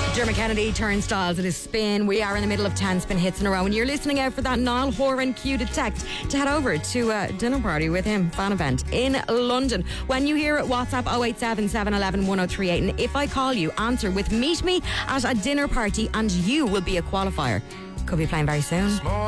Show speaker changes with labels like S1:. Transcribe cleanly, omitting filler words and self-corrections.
S1: Dermot Kennedy, Turnstiles, it is Spin. We are in the middle of 10 Spin hits in a row, and you're listening out for that Niall Horan cue to text to head over to a dinner party with him, fan event in London. When you hear it, WhatsApp 087 711 1038, and if I call you, answer with "Meet me at a dinner party," and you will be a qualifier. Could be playing very soon.